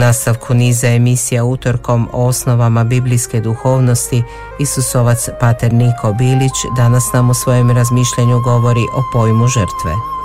nastavku niza emisija utorkom o osnovama biblijske duhovnosti, Isusovac pater Niko Bilić danas nam u svojem razmišljanju govori o pojmu žrtve.